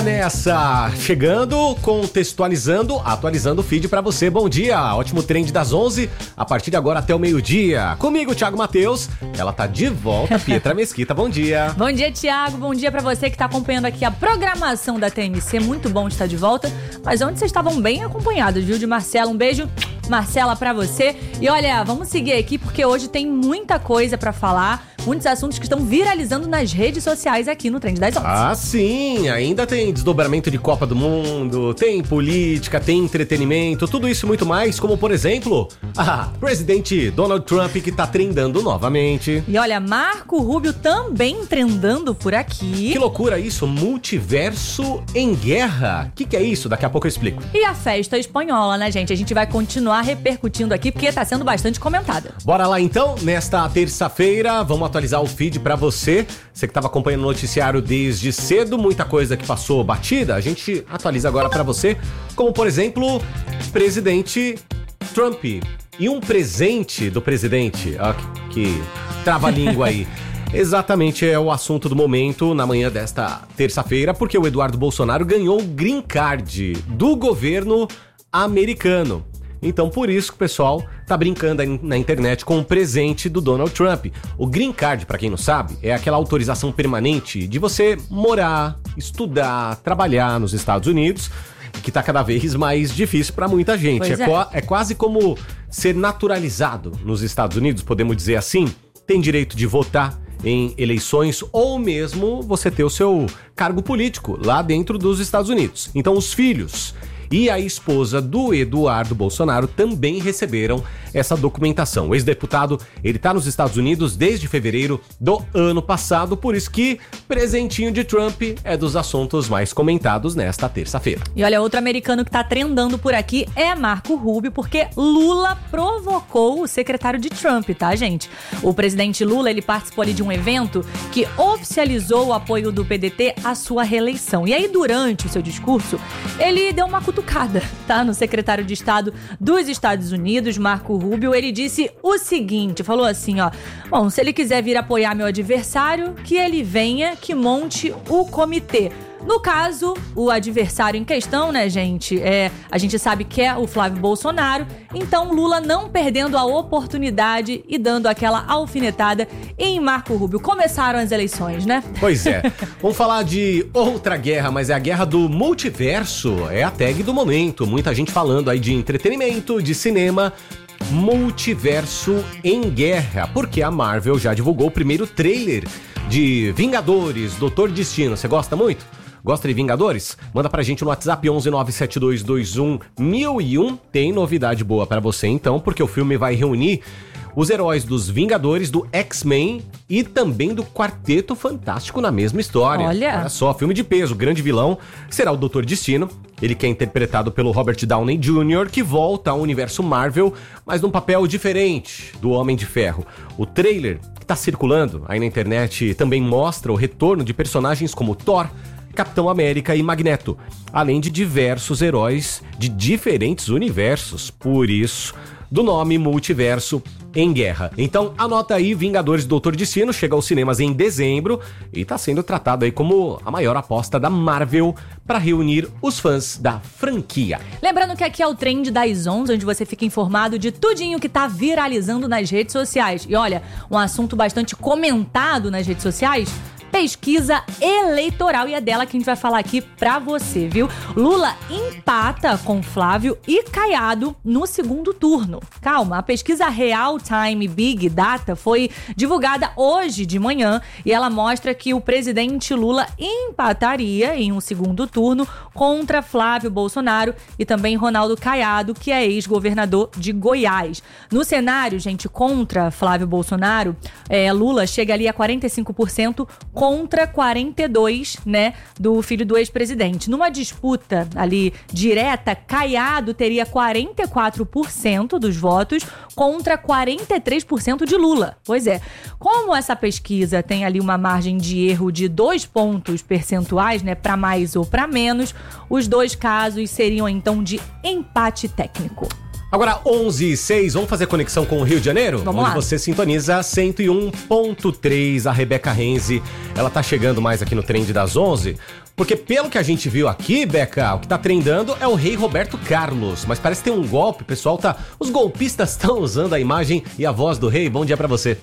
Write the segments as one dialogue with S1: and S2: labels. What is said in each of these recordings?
S1: nessa, chegando, contextualizando, atualizando o feed pra você. Bom dia, ótimo trend das 11, a partir de agora até o meio-dia. Comigo, Thiago Matheus, ela tá de volta, Pietra Mesquita, bom dia.
S2: Bom dia, Thiago, bom dia pra você que tá acompanhando aqui a programação da TMC, muito bom estar de volta. Mas ontem vocês estavam bem acompanhados, viu, de Marcela, um beijo, Marcela, pra você. E olha, vamos seguir aqui porque hoje tem muita coisa pra falar, muitos assuntos que estão viralizando nas redes sociais aqui no Trend das 11.
S1: Ah, sim, ainda tem desdobramento de Copa do Mundo, tem política, tem entretenimento, tudo isso e muito mais, como por exemplo, presidente Donald Trump que tá trendando novamente.
S2: E olha, Marco Rubio também trendando por aqui.
S1: Que loucura isso, multiverso em guerra. O que é isso? Daqui a pouco eu explico.
S2: E a festa espanhola, né, gente? A gente vai continuar repercutindo aqui porque tá sendo bastante comentada.
S1: Bora lá então, nesta terça-feira, vamos atualizar o feed pra você. Você que tava acompanhando o noticiário desde cedo, muita coisa que passou batida, a gente atualiza agora pra você, como por exemplo, presidente Trump. E um presente do presidente, que trava-língua aí. Exatamente, é o assunto do momento na manhã desta terça-feira, porque o Eduardo Bolsonaro ganhou o Green Card do governo americano. Então, por isso que o pessoal tá brincando aí na internet com o presente do Donald Trump. O Green Card, pra quem não sabe, é aquela autorização permanente de você morar, estudar, trabalhar nos Estados Unidos, que tá cada vez mais difícil pra muita gente. É quase como ser naturalizado nos Estados Unidos, podemos dizer assim. Tem direito de votar em eleições ou mesmo você ter o seu cargo político lá dentro dos Estados Unidos. Então, os filhos e a esposa do Eduardo Bolsonaro também receberam essa documentação. O ex-deputado, ele tá nos Estados Unidos desde fevereiro do ano passado, por isso que presentinho de Trump é dos assuntos mais comentados nesta terça-feira.
S2: E olha, outro americano que tá trendando por aqui é Marco Rubio, porque Lula provocou o secretário de Trump, tá, gente? O presidente Lula, ele participou ali de um evento que oficializou o apoio do PDT à sua reeleição. E aí, durante o seu discurso, ele deu uma cutucada, tá? No secretário de Estado dos Estados Unidos, Marco Rubio, ele disse o seguinte, falou assim, bom, se ele quiser vir apoiar meu adversário, que ele venha, que monte o comitê. No caso, o adversário em questão, né, gente, a gente sabe que é o Flávio Bolsonaro, então Lula não perdendo a oportunidade e dando aquela alfinetada em Marco Rubio. Começaram as eleições, né?
S1: Pois é. Vamos falar de outra guerra, mas é a guerra do multiverso, é a tag do momento. Muita gente falando aí de entretenimento, de cinema, multiverso em guerra, porque a Marvel já divulgou o primeiro trailer de Vingadores, Doutor Destino. Você gosta muito? Gosta de Vingadores? Manda pra gente no WhatsApp 11972211001. Tem novidade boa pra você então, porque o filme vai reunir os heróis dos Vingadores, do X-Men e também do Quarteto Fantástico na mesma história. Olha só, filme de peso. O grande vilão será o Doutor Destino. Ele que é interpretado pelo Robert Downey Jr., que volta ao universo Marvel, mas num papel diferente do Homem de Ferro. O trailer que tá circulando aí na internet também mostra o retorno de personagens como Thor, Capitão América e Magneto, além de diversos heróis de diferentes universos, por isso, do nome Multiverso em Guerra. Então, anota aí, Vingadores do Doutor Destino chega aos cinemas em dezembro e tá sendo tratado aí como a maior aposta da Marvel para reunir os fãs da franquia.
S2: Lembrando que aqui é o Trend das 11, onde você fica informado de tudinho que tá viralizando nas redes sociais. E olha, um assunto bastante comentado nas redes sociais, pesquisa eleitoral, e é dela que a gente vai falar aqui pra você, viu? Lula empata com Flávio e Caiado no segundo turno. Calma, a pesquisa Real Time Big Data foi divulgada hoje de manhã e ela mostra que o presidente Lula empataria em um segundo turno contra Flávio Bolsonaro e também Ronaldo Caiado, que é ex-governador de Goiás. No cenário, gente, contra Flávio Bolsonaro, Lula chega ali a 45% contra 42%, né, do filho do ex-presidente. Numa disputa ali direta, Caiado teria 44% dos votos contra 43% de Lula. Pois é, como essa pesquisa tem ali uma margem de erro de 2 pontos percentuais, né, para mais ou para menos, os dois casos seriam então de empate técnico.
S1: Agora 11h06, vamos fazer conexão com o Rio de Janeiro?
S2: Vamos lá.
S1: Onde você sintoniza 101.3, a Rebeca Renzi. Ela tá chegando mais aqui no Trend das 11, Porque pelo que a gente viu aqui, Beca, o que tá trendando é o rei Roberto Carlos. Mas parece que tem um golpe, pessoal, os golpistas estão usando a imagem e a voz do rei. Bom dia pra você.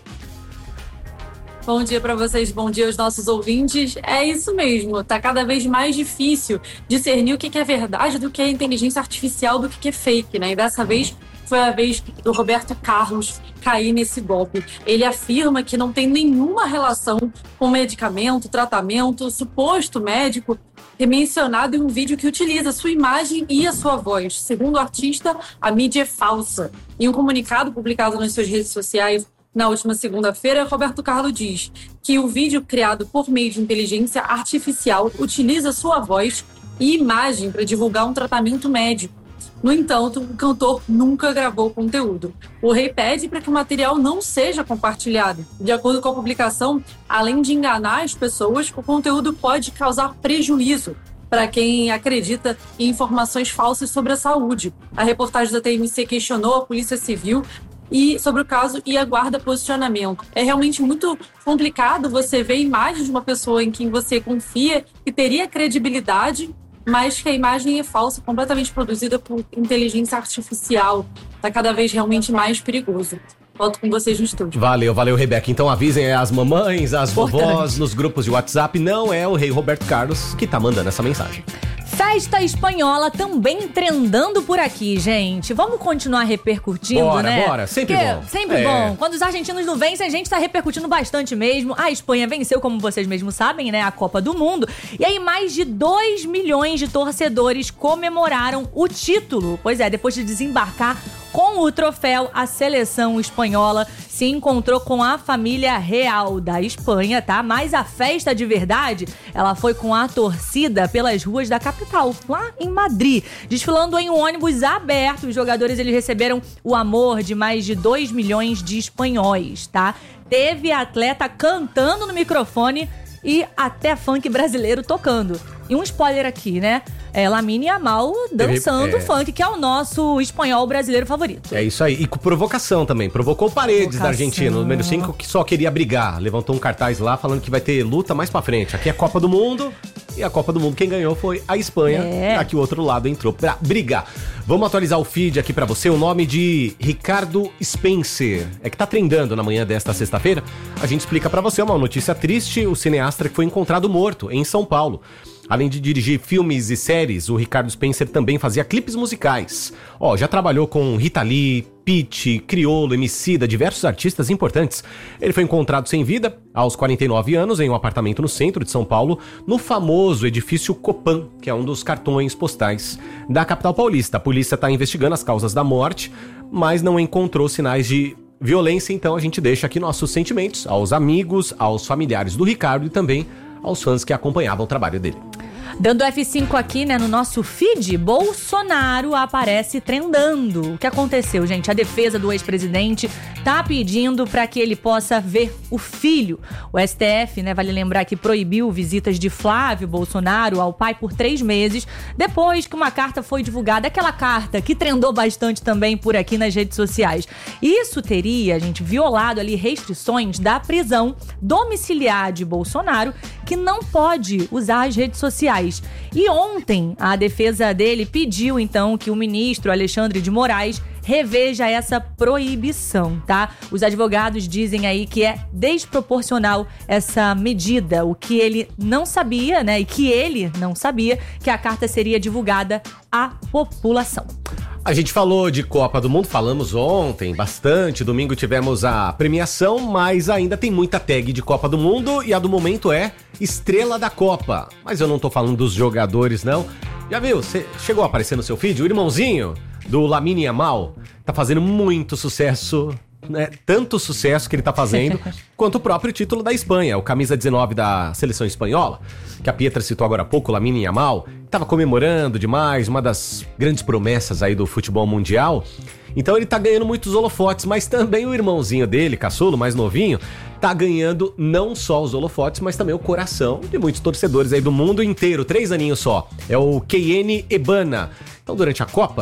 S3: Bom dia para vocês, bom dia aos nossos ouvintes. É isso mesmo, tá cada vez mais difícil discernir o que é verdade do que é inteligência artificial, do que é fake, né? E dessa vez foi a vez do Roberto Carlos cair nesse golpe. Ele afirma que não tem nenhuma relação com medicamento, tratamento, suposto médico mencionado em um vídeo que utiliza sua imagem e a sua voz. Segundo o artista, a mídia é falsa. Em um comunicado publicado nas suas redes sociais, na última segunda-feira, Roberto Carlos diz que o vídeo criado por meio de inteligência artificial utiliza sua voz e imagem para divulgar um tratamento médico. No entanto, o cantor nunca gravou o conteúdo. O rei pede para que o material não seja compartilhado. De acordo com a publicação, além de enganar as pessoas, o conteúdo pode causar prejuízo para quem acredita em informações falsas sobre a saúde. A reportagem da TMC questionou a Polícia Civil sobre o caso e aguarda posicionamento. É realmente muito complicado você ver imagens de uma pessoa em quem você confia que teria credibilidade, mas que a imagem é falsa, completamente produzida por inteligência artificial. Está cada vez realmente mais perigoso. Volto com vocês no estúdio.
S1: Valeu, Rebeca. Então avisem as mamães, as vovós nos grupos de WhatsApp. Não é o rei Roberto Carlos que tá mandando essa mensagem.
S2: Festa espanhola também trendando por aqui, gente. Vamos continuar repercutindo, né?
S1: Bora, sempre bom.
S2: Sempre bom. Quando os argentinos não vencem, a gente tá repercutindo bastante mesmo. A Espanha venceu, como vocês mesmos sabem, né? A Copa do Mundo. E aí mais de 2 milhões de torcedores comemoraram o título. Pois é, depois de desembarcar com o troféu, a seleção espanhola se encontrou com a família real da Espanha, tá? Mas a festa de verdade, ela foi com a torcida pelas ruas da capital, lá em Madrid. Desfilando em um ônibus aberto, os jogadores eles receberam o amor de mais de 2 milhões de espanhóis, tá? Teve atleta cantando no microfone e até funk brasileiro tocando. E um spoiler aqui, né? Lamine Yamal dançando funk, que é o nosso espanhol brasileiro favorito.
S1: É isso aí. E com provocação também. Provocou Paredes da Argentina, o número 5, que só queria brigar. Levantou um cartaz lá falando que vai ter luta mais pra frente. Aqui é a Copa do Mundo. E a Copa do Mundo quem ganhou foi a Espanha. Aqui o outro lado entrou pra brigar. Vamos atualizar o feed aqui pra você. O nome de Ricardo Spencer é que tá trendando na manhã desta sexta-feira. A gente explica pra você uma notícia triste. O cineasta que foi encontrado morto em São Paulo. Além de dirigir filmes e séries, o Ricardo Spencer também fazia clipes musicais. Já trabalhou com Rita Lee, Pitty, Criolo, Emicida, diversos artistas importantes. Ele foi encontrado sem vida aos 49 anos em um apartamento no centro de São Paulo, no famoso edifício Copan, que é um dos cartões postais da capital paulista. A polícia está investigando as causas da morte, mas não encontrou sinais de violência, então a gente deixa aqui nossos sentimentos aos amigos, aos familiares do Ricardo e também aos fãs que acompanhavam o trabalho dele.
S2: Dando F5 aqui, né, no nosso feed, Bolsonaro aparece trendando. O que aconteceu, gente? A defesa do ex-presidente tá pedindo para que ele possa ver o filho. O STF, né, vale lembrar que proibiu visitas de Flávio Bolsonaro ao pai por 3 meses, depois que uma carta foi divulgada, aquela carta que trendou bastante também por aqui nas redes sociais. Isso teria, gente, violado ali restrições da prisão domiciliar de Bolsonaro, que não pode usar as redes sociais. E ontem, a defesa dele pediu, então, que o ministro Alexandre de Moraes reveja essa proibição, tá? Os advogados dizem aí que é desproporcional essa medida, o que ele não sabia, né? E que ele não sabia que a carta seria divulgada à população.
S1: A gente falou de Copa do Mundo, falamos ontem bastante, domingo tivemos a premiação, mas ainda tem muita tag de Copa do Mundo e a do momento é Estrela da Copa. Mas eu não tô falando dos jogadores, não. Já viu? Você chegou a aparecer no seu feed? O irmãozinho do Lamine Yamal tá fazendo muito sucesso, né? Tanto sucesso que ele tá fazendo, quanto o próprio título da Espanha, o camisa 19 da seleção espanhola, que a Pietra citou agora há pouco, o Lamine Yamal, tava comemorando demais, uma das grandes promessas aí do futebol mundial. Então ele tá ganhando muitos holofotes, mas também o irmãozinho dele, caçulo, mais novinho, tá ganhando não só os holofotes, mas também o coração de muitos torcedores aí do mundo inteiro. 3 aninhos só. É o Kylian Ebana. Então durante a Copa,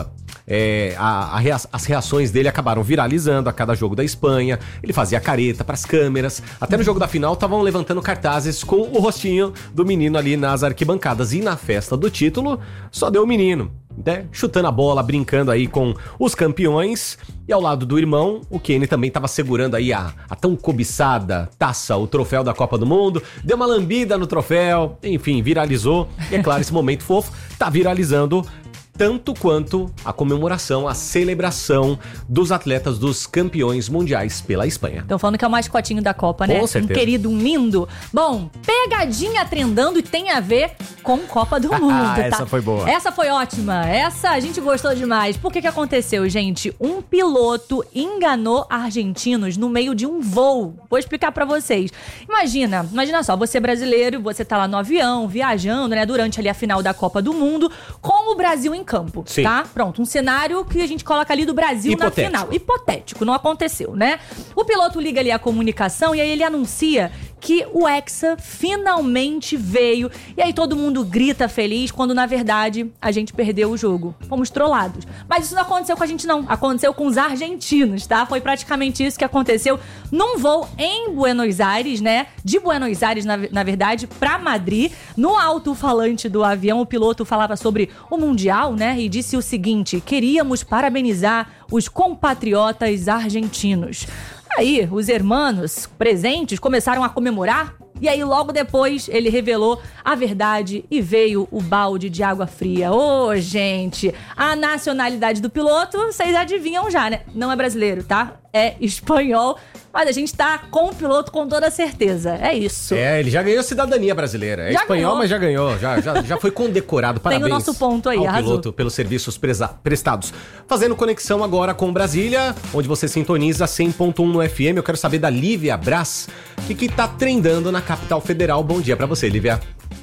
S1: as reações dele acabaram viralizando a cada jogo da Espanha. Ele fazia careta pras câmeras. Até no jogo da final estavam levantando cartazes com o rostinho do menino ali nas arquibancadas. E na festa do título, só deu o menino, né? Chutando a bola, brincando aí com os campeões. E ao lado do irmão, o Kane também estava segurando aí a tão cobiçada taça, o troféu da Copa do Mundo. Deu uma lambida no troféu, enfim, viralizou. E é claro, esse momento fofo tá viralizando tanto quanto a comemoração, a celebração dos atletas dos campeões mundiais pela Espanha.
S2: Estão falando que é o mascotinho da Copa, né?
S1: Com certeza.
S2: Um querido, um lindo. Bom, pegadinha trendando e tem a ver com Copa do Mundo, tá?
S1: Essa foi boa.
S2: Essa foi ótima. Essa a gente gostou demais. Por que aconteceu, gente? Um piloto enganou argentinos no meio de um voo. Vou explicar pra vocês. Imagina só, você brasileiro, você tá lá no avião, viajando, né? Durante ali a final da Copa do Mundo, com o Brasil em campo,
S1: sim,
S2: tá? Pronto, um cenário que a gente coloca ali do Brasil
S1: hipotético.
S2: na final. Hipotético, não aconteceu, né? O piloto liga ali a comunicação e aí ele anuncia que o Hexa finalmente veio. E aí todo mundo grita feliz, quando na verdade a gente perdeu o jogo. Fomos trollados. Mas isso não aconteceu com a gente não, aconteceu com os argentinos, tá? Foi praticamente isso que aconteceu num voo em Buenos Aires, né? De Buenos Aires, na verdade, pra Madrid. No alto-falante do avião, o piloto falava sobre o Mundial, né? E disse o seguinte: queríamos parabenizar os compatriotas argentinos. Aí, os hermanos presentes começaram a comemorar. E aí, logo depois, ele revelou a verdade e veio o balde de água fria. Ô, gente, a nacionalidade do piloto, vocês adivinham já, né? Não é brasileiro, tá? É espanhol. Mas a gente tá com o piloto com toda certeza. É isso.
S1: Ele já ganhou cidadania brasileira. É
S2: já
S1: espanhol,
S2: ganhou.
S1: Mas já ganhou. Já foi condecorado. Parabéns.
S2: Tem o nosso ponto aí,
S1: ao
S2: arrasou.
S1: piloto pelos serviços prestados. Fazendo conexão agora com Brasília, onde você sintoniza 100.1 no FM. Eu quero saber da Lívia Brás, o que tá trendando na capital federal. Bom dia pra você, Lívia.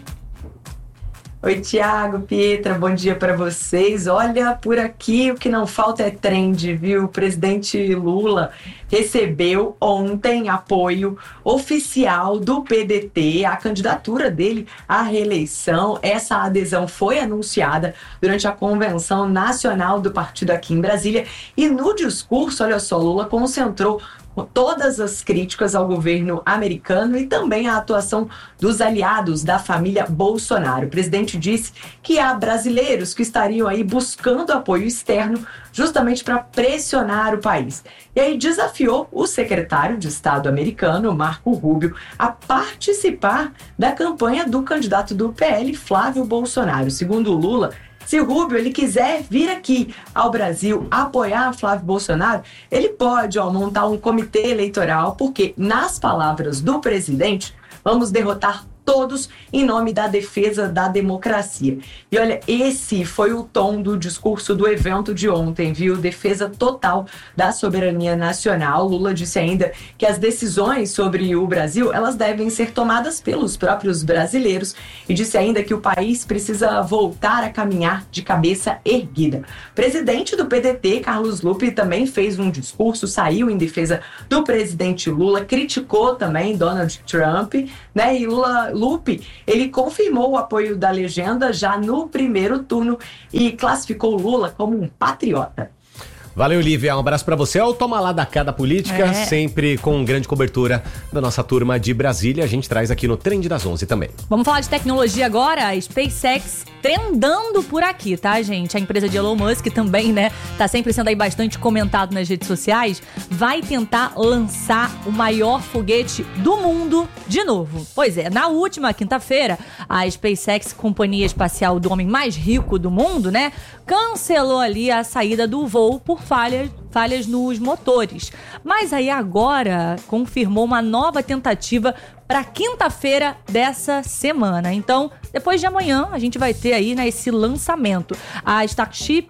S4: Oi, Thiago, Pietra, bom dia para vocês. Olha, por aqui o que não falta é trend, viu? O presidente Lula recebeu ontem apoio oficial do PDT, a candidatura dele à reeleição. Essa adesão foi anunciada durante a convenção nacional do partido aqui em Brasília. E no discurso, olha só, Lula concentrou todas as críticas ao governo americano e também a atuação dos aliados da família Bolsonaro. O presidente disse que há brasileiros que estariam aí buscando apoio externo justamente para pressionar o país. E aí desafiou o secretário de Estado americano, Marco Rubio, a participar da campanha do candidato do PL, Flávio Bolsonaro. Segundo o Lula, se o Rubio ele quiser vir aqui ao Brasil apoiar Flávio Bolsonaro, ele pode montar um comitê eleitoral, porque, nas palavras do presidente, vamos derrotar todos em nome da defesa da democracia. E olha, esse foi o tom do discurso do evento de ontem, viu? Defesa total da soberania nacional. Lula disse ainda que as decisões sobre o Brasil, elas devem ser tomadas pelos próprios brasileiros, e disse ainda que o país precisa voltar a caminhar de cabeça erguida. O presidente do PDT, Carlos Lupe, também fez um discurso, saiu em defesa do presidente Lula, criticou também Donald Trump, né? E Lupe, ele confirmou o apoio da legenda já no primeiro turno e classificou Lula como um patriota.
S1: Valeu, Lívia. Um abraço pra você. É o Toma Lá da Cá da Política, sempre com grande cobertura da nossa turma de Brasília. A gente traz aqui no Trend das 11 também.
S2: Vamos falar de tecnologia agora. A SpaceX trendando por aqui, tá, gente? A empresa de Elon Musk também, né? Tá sempre sendo aí bastante comentado nas redes sociais. Vai tentar lançar o maior foguete do mundo de novo. Pois é, na última quinta-feira, a SpaceX, companhia espacial do homem mais rico do mundo, né? Cancelou ali a saída do voo por falhas nos motores. Mas aí agora confirmou uma nova tentativa para quinta-feira dessa semana. Então, depois de amanhã, a gente vai ter aí, né, esse lançamento. A Starship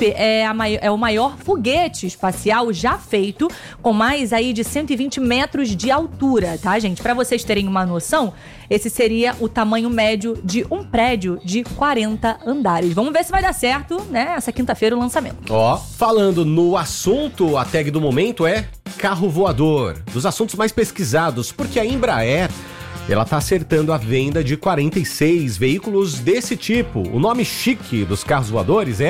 S2: é o maior foguete espacial já feito, com mais aí de 120 metros de altura, tá, gente? Para vocês terem uma noção, esse seria o tamanho médio de um prédio de 40 andares. Vamos ver se vai dar certo, né, essa quinta-feira o lançamento.
S1: Falando no assunto, a tag do momento é carro voador, dos assuntos mais pesquisados, porque a Embraer, ela tá acertando a venda de 46 veículos desse tipo. O nome chique dos carros voadores é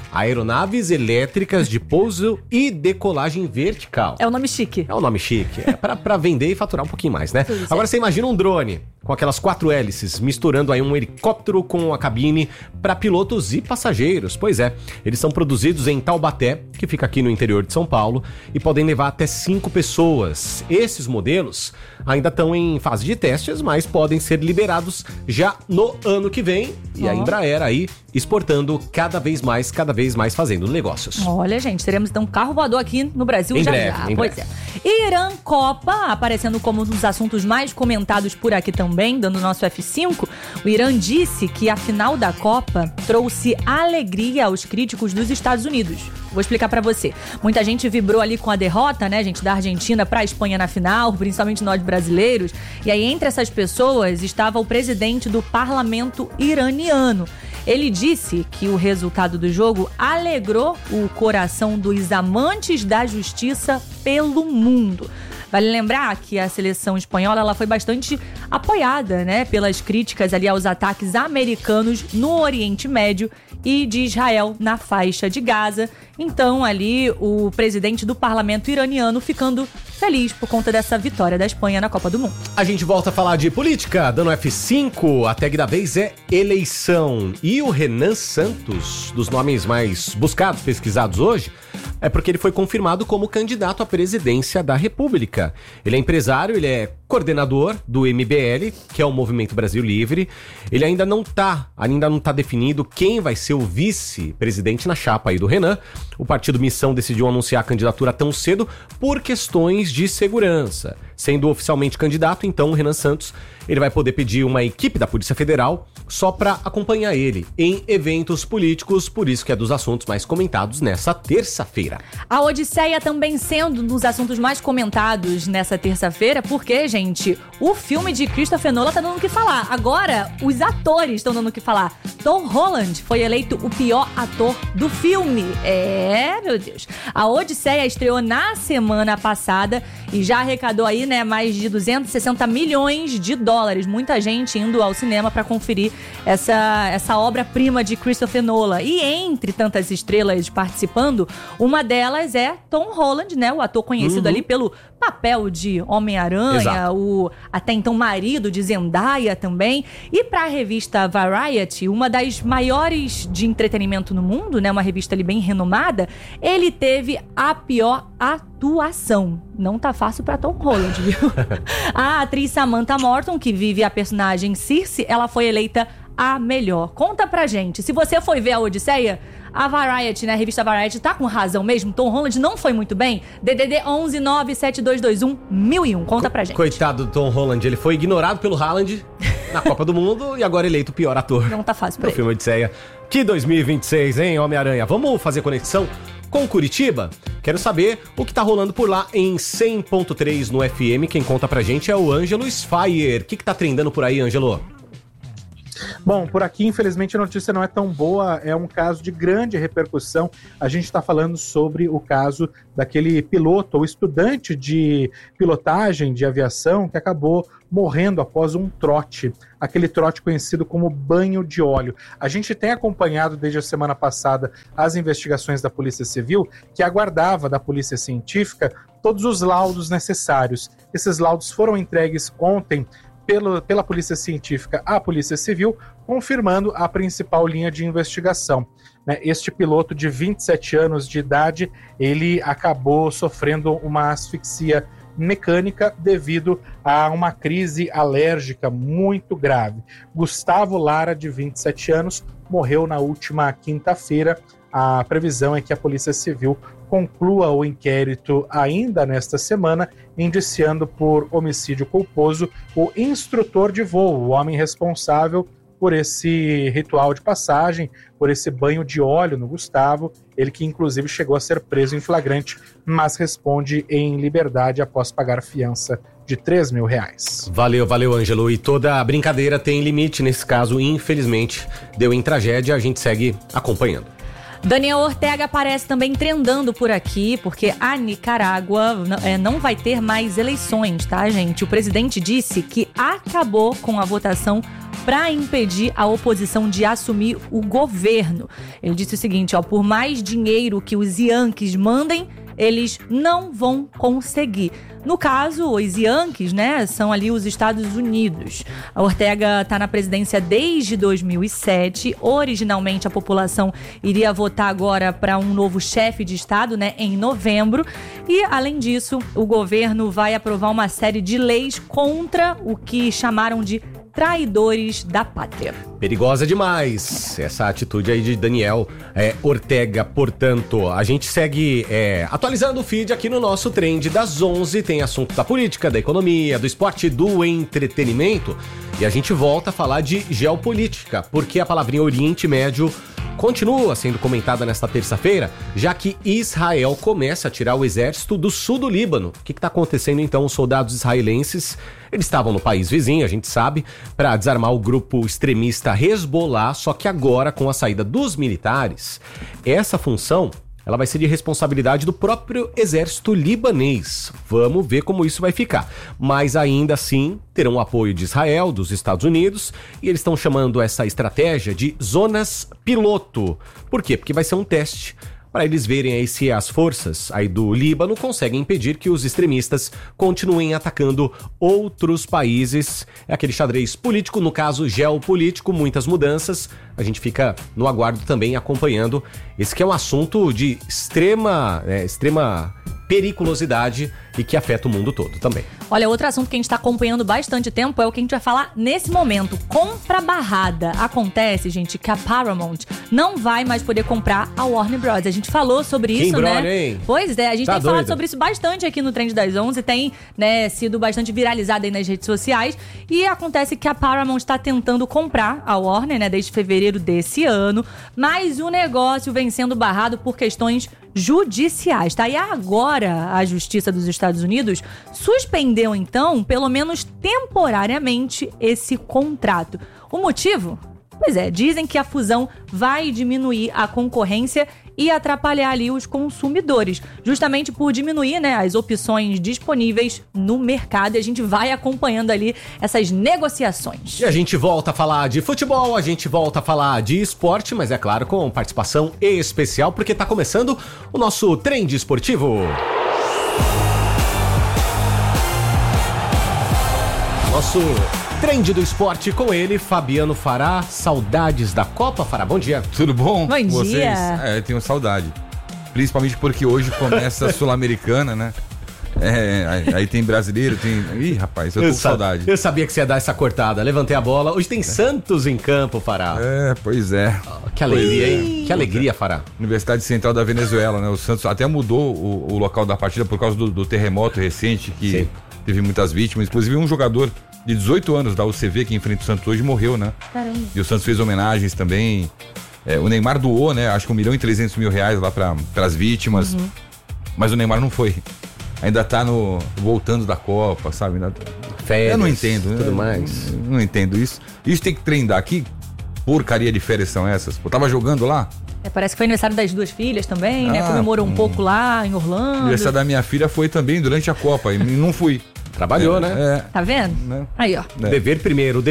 S1: Aeronaves elétricas de pouso e decolagem vertical.
S2: É um nome chique.
S1: É um nome chique. É pra vender e faturar um pouquinho mais, né? Agora você imagina um drone com aquelas 4 hélices, misturando aí um helicóptero com a cabine para pilotos e passageiros. Pois é, eles são produzidos em Taubaté, que fica aqui no interior de São Paulo, e podem levar até 5 pessoas. Esses modelos ainda estão em fase de testes, mas podem ser liberados já no ano que vem. E a Embraer aí exportando cada vez mais fazendo negócios.
S2: Olha, gente, teremos então um carro voador aqui no Brasil
S1: Em
S2: já
S1: breve,
S2: já.
S1: em
S2: Pois
S1: breve.
S2: é. Irã Copa, aparecendo como um dos assuntos mais comentados por aqui também, dando nosso F5. O Irã disse que a final da Copa trouxe alegria aos críticos dos Estados Unidos. Vou explicar pra você. Muita gente vibrou ali com a derrota, né, gente, da Argentina pra Espanha na final, principalmente nós brasileiros. E aí, entre essas pessoas, estava o presidente do parlamento iraniano. Ele disse que o resultado do jogo alegrou o coração dos amantes da justiça pelo mundo. Vale lembrar que a seleção espanhola ela foi bastante apoiada, né, pelas críticas ali aos ataques americanos no Oriente Médio e de Israel na faixa de Gaza. Então, ali, o presidente do parlamento iraniano ficando feliz por conta dessa vitória da Espanha na Copa do Mundo.
S1: A gente volta a falar de política, dando F5, a tag da vez é eleição. E o Renan Santos, dos nomes mais buscados, pesquisados hoje, é porque ele foi confirmado como candidato à presidência da República. Ele é empresário, ele é coordenador do MBL, que é o Movimento Brasil Livre. Ele ainda não tá definido quem vai ser o vice-presidente na chapa aí do Renan. O partido Missão decidiu anunciar a candidatura tão cedo por questões de segurança. Sendo oficialmente candidato, então o Renan Santos ele vai poder pedir uma equipe da Polícia Federal só para acompanhar ele em eventos políticos, por isso que é dos assuntos mais comentados nessa terça-feira.
S2: A Odisseia também sendo um dos assuntos mais comentados nessa terça-feira, porque, gente, o filme de Christopher Nolan tá dando o que falar. Agora, os atores estão dando o que falar. Tom Holland foi eleito o pior ator do filme. Meu Deus. A Odisseia estreou na semana passada e já arrecadou aí, né, mais de 260 milhões de dólares. Muita gente indo ao cinema para conferir essa obra-prima de Christopher Nolan. E entre tantas estrelas participando, uma delas é Tom Holland, né, o ator conhecido ali pelo papel de Homem-Aranha, o até então marido de Zendaya também. E para a revista Variety, uma das maiores de entretenimento no mundo, né, uma revista ali bem renomada, ele teve a pior atuação. Não tá fácil pra Tom Holland, viu? A atriz Samantha Morton, que vive a personagem Circe, ela foi eleita a melhor. Conta pra gente, se você foi ver a Odisseia, a Variety, né, a revista Variety, tá com razão mesmo? Tom Holland não foi muito bem? DDD 11 97221 1001. Conta pra gente.
S1: Coitado do Tom Holland, ele foi ignorado pelo Haaland na Copa do Mundo e agora eleito o pior ator.
S2: Não tá fácil pra
S1: no
S2: ele.
S1: filme Odisseia. Que 2026, hein, Homem-Aranha? Vamos fazer conexão com Curitiba? Quero saber o que tá rolando por lá em 100.3 no FM. Quem conta pra gente é o Ângelo Sfaier. O que tá trendando por aí, Ângelo?
S5: Bom, por aqui, infelizmente, a notícia não é tão boa, é um caso de grande repercussão. A gente está falando sobre o caso daquele piloto ou estudante de pilotagem de aviação que acabou morrendo após um trote, aquele trote conhecido como banho de óleo. A gente tem acompanhado desde a semana passada as investigações da Polícia Civil, que aguardava da Polícia Científica todos os laudos necessários. Esses laudos foram entregues ontem pela Polícia Científica à Polícia Civil, confirmando a principal linha de investigação. Este piloto de 27 anos de idade, ele acabou sofrendo uma asfixia mecânica devido a uma crise alérgica muito grave. Gustavo Lara, de 27 anos, morreu na última quinta-feira. A previsão é que a Polícia Civil conclua o inquérito ainda nesta semana, indiciando por homicídio culposo o instrutor de voo, o homem responsável por esse ritual de passagem, por esse banho de óleo no Gustavo, ele que inclusive chegou a ser preso em flagrante, mas responde em liberdade após pagar fiança de R$3 mil.
S1: Valeu, Ângelo. E toda brincadeira tem limite nesse caso, infelizmente, deu em tragédia, a gente segue acompanhando.
S2: Daniel Ortega aparece também trendando por aqui, porque a Nicarágua não vai ter mais eleições, tá, gente? O presidente disse que acabou com a votação para impedir a oposição de assumir o governo. Ele disse o seguinte, por mais dinheiro que os Yankees mandem, eles não vão conseguir. No caso, os Yankees, são ali os Estados Unidos. A Ortega está na presidência desde 2007. Originalmente, a população iria votar agora para um novo chefe de Estado, em novembro. E, além disso, o governo vai aprovar uma série de leis contra o que chamaram de traidores da pátria.
S1: Perigosa demais essa atitude aí de Daniel Ortega. Portanto, a gente segue atualizando o feed aqui no nosso Trend das 11. Tem assunto da política, da economia, do esporte, do entretenimento. E a gente volta a falar de geopolítica, porque a palavrinha Oriente Médio continua sendo comentada nesta terça-feira, já que Israel começa a tirar o exército do sul do Líbano. O que está acontecendo então? Os soldados israelenses, eles estavam no país vizinho, a gente sabe, para desarmar o grupo extremista Hezbollah, só que agora, com a saída dos militares, essa função ela vai ser de responsabilidade do próprio exército libanês. Vamos ver como isso vai ficar. Mas ainda assim, terão o apoio de Israel, dos Estados Unidos, e eles estão chamando essa estratégia de zonas piloto. Por quê? Porque vai ser um teste para eles verem aí se as forças aí do Líbano conseguem impedir que os extremistas continuem atacando outros países. É aquele xadrez político, no caso geopolítico, muitas mudanças. A gente fica no aguardo também acompanhando esse que é um assunto de extrema periculosidade e que afeta o mundo todo também.
S2: Olha, outro assunto que a gente está acompanhando bastante tempo é o que a gente vai falar nesse momento. Compra barrada. Acontece, gente, que a Paramount não vai mais poder comprar a Warner Bros. A gente falou sobre isso,
S1: embrolho, hein?
S2: Pois é, a gente tem falado sobre isso bastante aqui no Trend das 11, tem, sido bastante viralizado aí nas redes sociais, e acontece que a Paramount está tentando comprar a Warner, desde fevereiro desse ano, mas o negócio vem sendo barrado por questões judiciais, tá? E agora a Justiça dos Estados Unidos suspendeu, então, pelo menos temporariamente, esse contrato. O motivo? Pois é, dizem que a fusão vai diminuir a concorrência e atrapalhar ali os consumidores, justamente por diminuir, as opções disponíveis no mercado, e a gente vai acompanhando ali essas negociações.
S1: E a gente volta a falar de futebol, a gente volta a falar de esporte, mas é claro, com participação especial, porque tá começando o nosso Trend Esportivo. Nosso Trend do esporte com ele, Fabiano Fará. Saudades da Copa, Fará? Bom dia.
S6: Tudo bom?
S2: Bom dia.
S6: Vocês? Eu tenho saudade. Principalmente porque hoje começa a Sul-Americana, né? Aí tem brasileiro, tem... Ih, rapaz, eu tô com saudade.
S1: Eu sabia que você ia dar essa cortada. Levantei a bola. Hoje tem Santos em campo, Fará.
S6: Pois é.
S1: Que alegria, hein? Que alegria, Fará.
S6: Universidade Central da Venezuela, né? O Santos até mudou o local da partida por causa do terremoto recente, que Sim. teve muitas vítimas. Inclusive um jogador de 18 anos da UCV que enfrenta o Santos hoje morreu, né? Caramba. E o Santos fez homenagens também. O Neymar doou, né? Acho que R$1.300.000 lá para as vítimas. Uhum. Mas o Neymar não foi. Ainda tá voltando da Copa, sabe?
S1: Férias,
S6: eu não entendo.
S1: Tudo mais.
S6: Não entendo isso. Isso tem que trendar. Que porcaria de férias são essas? Pô, tava jogando lá?
S2: Parece que foi aniversário das duas filhas também, né? Comemorou um pouco lá em Orlando.
S6: Aniversário da minha filha foi também durante a Copa e não fui.
S1: Trabalhou, né?
S2: Tá vendo?
S6: Né?
S2: Aí, ó.
S1: Dever primeiro.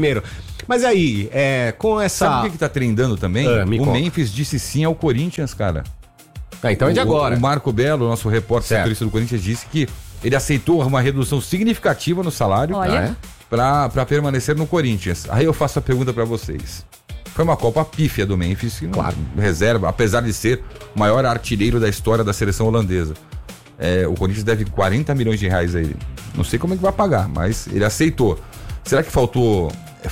S1: Mas aí, com essa...
S6: Sabe o que tá trendando também? O Memphis disse sim ao Corinthians, cara.
S1: Então é de agora.
S6: O Marco Belo, nosso repórter setorista do Corinthians, disse que ele aceitou uma redução significativa no salário para permanecer no Corinthians. Aí eu faço a pergunta para vocês. Foi uma Copa pífia do Memphis, que não reserva, apesar de ser o maior artilheiro da história da seleção holandesa. O Corinthians deve R$40 milhões a ele. Não sei como é que vai pagar, mas ele aceitou. Será que faltou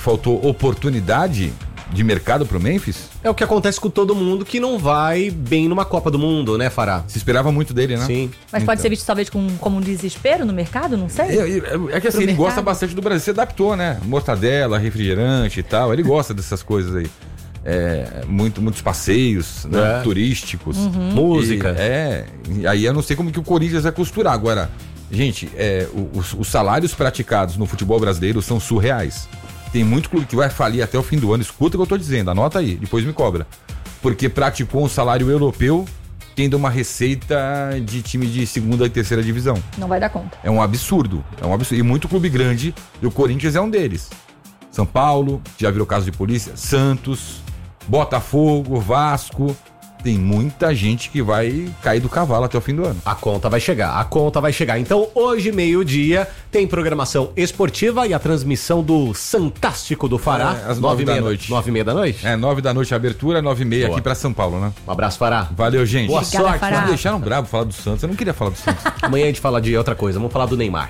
S6: oportunidade de mercado pro Memphis?
S1: É o que acontece com todo mundo que não vai bem numa Copa do Mundo, né, Fará?
S6: Se esperava muito dele, né?
S1: Sim.
S2: Mas pode ser visto talvez como um desespero no mercado, não sei?
S6: É que assim, ele gosta bastante do Brasil. Se adaptou, né? Mortadela, refrigerante e tal. Ele gosta dessas coisas aí. Muitos passeios, né? Turísticos.
S1: Música.
S6: E aí eu não sei como que o Corinthians vai costurar. Agora, gente, os salários praticados no futebol brasileiro são surreais. Tem muito clube que vai falir até o fim do ano. Escuta o que eu tô dizendo, anota aí, depois me cobra. Porque praticou um salário europeu tendo uma receita de time de segunda e terceira divisão.
S2: Não vai dar conta.
S6: É um absurdo. E muito clube grande, e o Corinthians é um deles. São Paulo, já virou caso de polícia, Santos, Botafogo, Vasco. Tem muita gente que vai cair do cavalo até o fim do ano.
S1: A conta vai chegar. Então, hoje, meio-dia, tem programação esportiva e a transmissão do Santástico do Fará.
S6: Às 9 da noite.
S1: 9h30 da noite?
S6: 9 da noite a abertura, 9h30 aqui pra São Paulo, né?
S1: Um abraço, Fará.
S6: Valeu, gente.
S1: Boa sorte.
S2: Fará.
S6: Me deixaram bravo falar do Santos. Eu não queria falar do Santos.
S1: Amanhã a gente fala de outra coisa. Vamos falar do Neymar.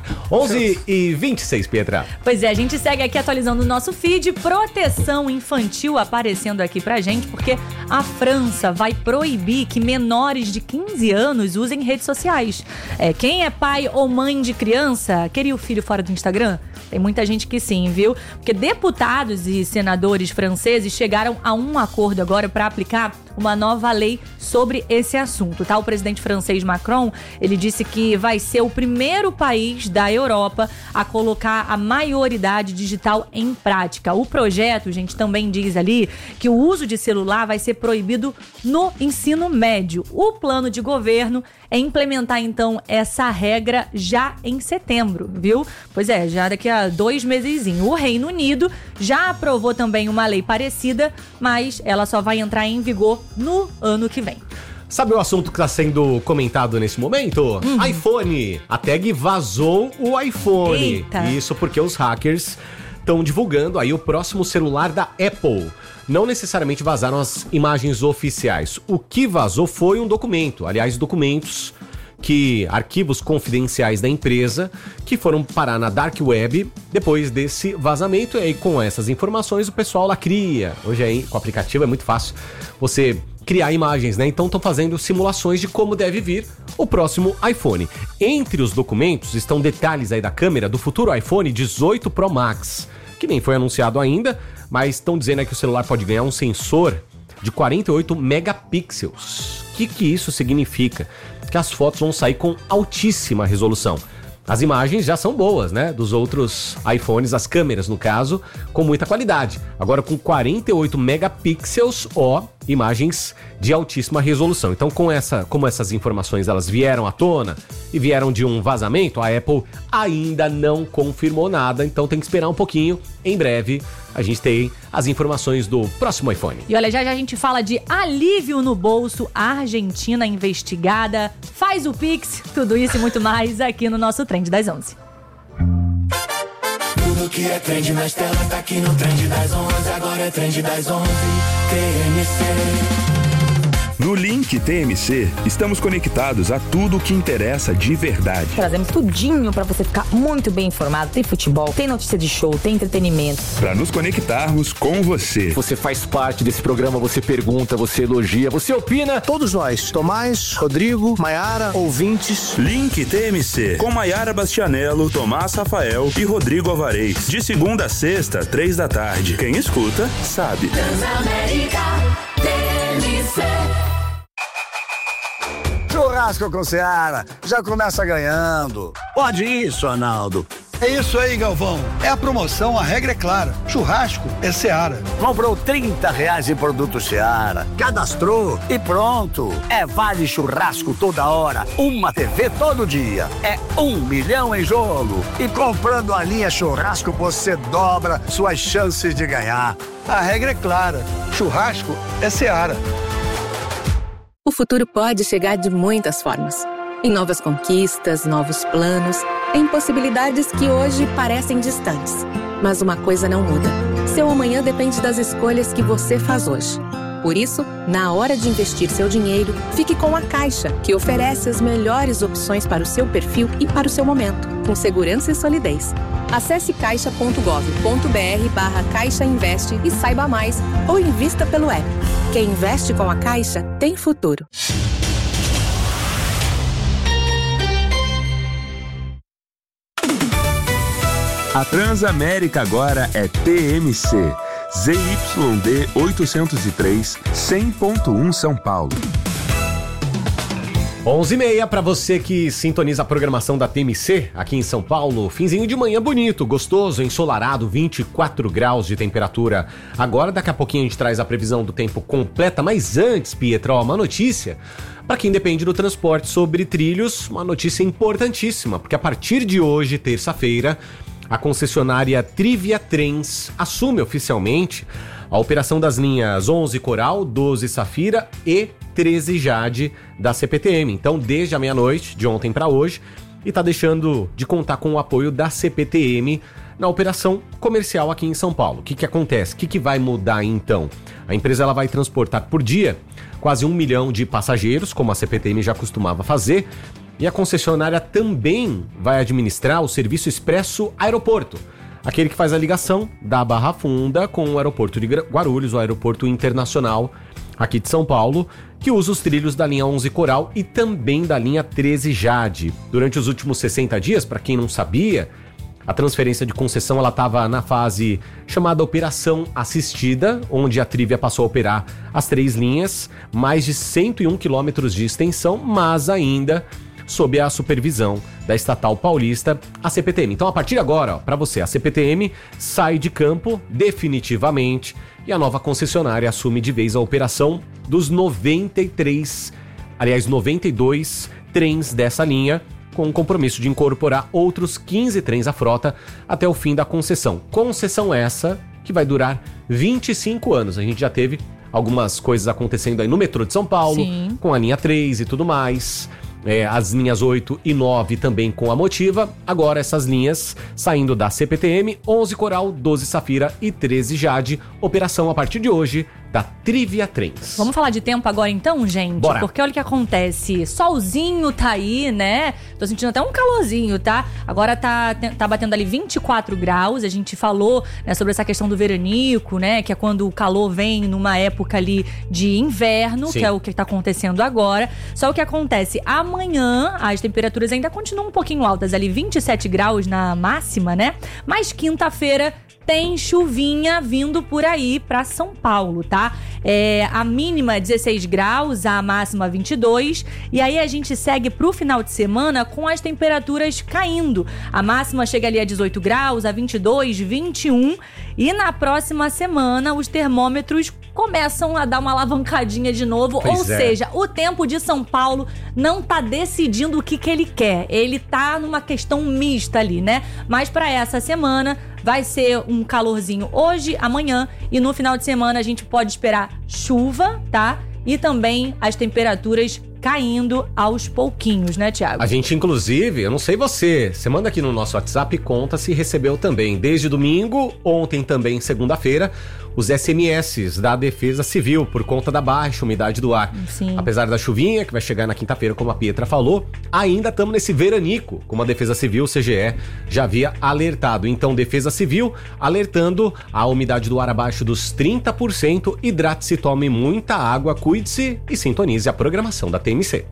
S1: 11h26, Pietra.
S2: Pois é, a gente segue aqui atualizando o nosso feed. Proteção infantil aparecendo aqui pra gente, porque a França vai proibir que menores de 15 anos usem redes sociais. Quem é pai ou mãe de criança, queria o filho fora do Instagram? Tem muita gente que sim, viu? Porque deputados e senadores franceses chegaram a um acordo agora para aplicar uma nova lei sobre esse assunto, tá? O presidente francês Macron, ele disse que vai ser o primeiro país da Europa a colocar a maioridade digital em prática. O projeto, gente, também diz ali que o uso de celular vai ser proibido no ensino médio. O plano de governo é implementar, então, essa regra já em setembro, viu? Pois é, já daqui a 2 mesezinhos. O Reino Unido já aprovou também uma lei parecida, mas ela só vai entrar em vigor no ano que vem.
S1: Sabe o assunto que está sendo comentado nesse momento? iPhone. A tag vazou o iPhone.
S2: Eita.
S1: Isso porque os hackers estão divulgando aí o próximo celular da Apple. Não necessariamente vazaram as imagens oficiais. O que vazou foi um documento. Aliás, documentos arquivos confidenciais da empresa que foram parar na Dark Web depois desse vazamento. E aí, com essas informações, o pessoal lá cria. Hoje aí, com o aplicativo é muito fácil você criar imagens, né? Então estão fazendo simulações de como deve vir o próximo iPhone. Entre os documentos estão detalhes aí da câmera do futuro iPhone 18 Pro Max, que nem foi anunciado ainda, mas estão dizendo aí que o celular pode ganhar um sensor de 48 megapixels. O que isso significa? Que as fotos vão sair com altíssima resolução. As imagens já são boas, né? Dos outros iPhones, as câmeras, no caso, com muita qualidade. Agora, com 48 megapixels, imagens de altíssima resolução. Então, como essas informações elas vieram à tona e vieram de um vazamento, a Apple ainda não confirmou nada. Então, tem que esperar um pouquinho. Em breve, a gente tem as informações do próximo iPhone.
S2: E olha, já a gente fala de alívio no bolso, a Argentina investigada, faz o Pix, tudo isso e muito mais aqui no nosso Trend das 11.
S7: Tudo que é trend nas telas tá aqui no Trend das 11, agora é Trend das 11, TMC.
S8: No Link TMC, estamos conectados a tudo o que interessa de verdade.
S9: Trazemos tudinho pra você ficar muito bem informado. Tem futebol, tem notícia de show, tem entretenimento.
S8: Para nos conectarmos com você.
S10: Você faz parte desse programa, você pergunta, você elogia, você opina.
S11: Todos nós, Tomás, Rodrigo, Maiara, ouvintes.
S8: Link TMC, com Maiara Bastianello, Tomás Rafael e Rodrigo Alvarez. De segunda a sexta, 3 da tarde. Quem escuta, sabe.
S7: Transamérica, TMC.
S11: Churrasco com Seara, já começa ganhando. Pode isso, Arnaldo.
S12: É isso aí, Galvão. É a promoção, a regra é clara. Churrasco é Seara.
S11: Comprou R$30 em produto Seara, cadastrou e pronto. É vale churrasco toda hora, uma TV todo dia. É 1 milhão em jogo. E comprando a linha churrasco, você dobra suas chances de ganhar.
S12: A regra é clara. Churrasco é Seara.
S13: O futuro pode chegar de muitas formas. Em novas conquistas, novos planos, em possibilidades que hoje parecem distantes. Mas uma coisa não muda. Seu amanhã depende das escolhas que você faz hoje. Por isso, na hora de investir seu dinheiro, fique com a Caixa, que oferece as melhores opções para o seu perfil e para o seu momento, com segurança e solidez. Acesse caixa.gov.br/Caixa Investe e saiba mais, ou invista pelo app. Quem investe com a Caixa tem futuro.
S8: A Transamérica agora é TMC. ZYD 803, 100.1 São Paulo.
S1: 11h30 para você que sintoniza a programação da TMC aqui em São Paulo. Finzinho de manhã bonito, gostoso, ensolarado, 24 graus de temperatura. Agora, daqui a pouquinho a gente traz a previsão do tempo completa, mas antes, Pietro, uma notícia para quem depende do transporte sobre trilhos, uma notícia importantíssima, porque a partir de hoje, terça-feira, a concessionária Trivia Trens assume oficialmente a operação das linhas 11 Coral, 12 Safira e 13 Jade da CPTM. Então, desde a meia-noite, de ontem para hoje, e está deixando de contar com o apoio da CPTM na operação comercial aqui em São Paulo. O que acontece? O que vai mudar então? A empresa ela vai transportar por dia quase 1 milhão de passageiros, como a CPTM já costumava fazer, e a concessionária também vai administrar o serviço Expresso Aeroporto, aquele que faz a ligação da Barra Funda com o aeroporto de Guarulhos, o aeroporto internacional aqui de São Paulo, que usa os trilhos da linha 11 Coral e também da linha 13 Jade. Durante os últimos 60 dias, para quem não sabia, a transferência de concessão ela estava na fase chamada Operação Assistida, onde a Trivia passou a operar as 3 linhas, mais de 101 quilômetros de extensão, mas ainda sob a supervisão da estatal paulista, a CPTM. Então, a partir de agora, para você, a CPTM sai de campo definitivamente e a nova concessionária assume de vez a operação dos 92 trens dessa linha, com o compromisso de incorporar outros 15 trens à frota até o fim da concessão. Concessão essa que vai durar 25 anos. A gente já teve algumas coisas acontecendo aí no metrô de São Paulo, sim, com a linha 3 e tudo mais. As linhas 8 e 9 também com a Motiva. Agora essas linhas saindo da CPTM, 11 Coral, 12 Safira e 13 Jade. Operação a partir de hoje da Trivia Trens.
S2: Vamos falar de tempo agora então, gente?
S1: Bora.
S2: Porque olha o que acontece. Solzinho tá aí, né? Tô sentindo até um calorzinho, tá? Agora tá batendo ali 24 graus. A gente falou, né, sobre essa questão do veranico, né? Que é quando o calor vem numa época ali de inverno, sim, que é o que tá acontecendo agora. Só o que acontece, amanhã as temperaturas ainda continuam um pouquinho altas ali, 27 graus na máxima, né? Mas quinta-feira tem chuvinha vindo por aí pra São Paulo, tá? A mínima 16 graus, a máxima 22. E aí a gente segue pro final de semana com as temperaturas caindo. A máxima chega ali a 18 graus, a 22, 21. E na próxima semana os termômetros começam a dar uma alavancadinha de novo. Pois ou seja, o tempo de São Paulo não tá decidindo o que ele quer. Ele tá numa questão mista ali, né? Mas pra essa semana vai ser um calorzinho hoje, amanhã, e no final de semana a gente pode esperar chuva, tá? E também as temperaturas caindo aos pouquinhos, né, Thiago?
S1: A gente, inclusive, eu não sei você manda aqui no nosso WhatsApp e conta se recebeu também, desde domingo, ontem também, segunda-feira, os SMS da Defesa Civil, por conta da baixa umidade do ar.
S2: Sim.
S1: Apesar da chuvinha, que vai chegar na quinta-feira, como a Pietra falou, ainda estamos nesse veranico, como a Defesa Civil, CGE, já havia alertado. Então, Defesa Civil alertando a umidade do ar abaixo dos 30%, hidrate-se, tome muita água, cuide-se e sintonize a programação da TMC.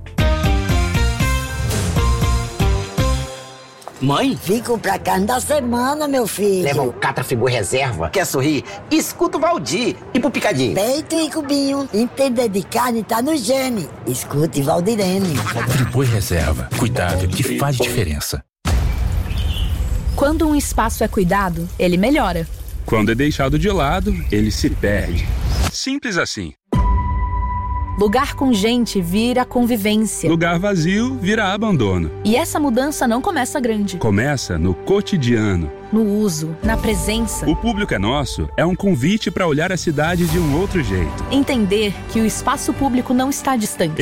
S14: Mãe? Fico pra casa da semana, meu filho.
S15: Leva o Catrafibur Reserva. Quer sorrir? Escuta o Valdir. E pro Picadinho?
S14: Peito e cubinho. Entender de carne tá no gene. Escute Valdirene.
S16: Catrafibur Reserva. Cuidado que faz diferença.
S17: Quando um espaço é cuidado, ele melhora.
S8: Quando é deixado de lado, ele se perde. Simples assim.
S17: Lugar com gente vira convivência.
S8: Lugar vazio vira abandono.
S17: E essa mudança não começa grande.
S8: Começa no cotidiano.
S17: No uso, na presença.
S8: O Público é Nosso é um convite para olhar a cidade de um outro jeito.
S17: Entender que o espaço público não está distante.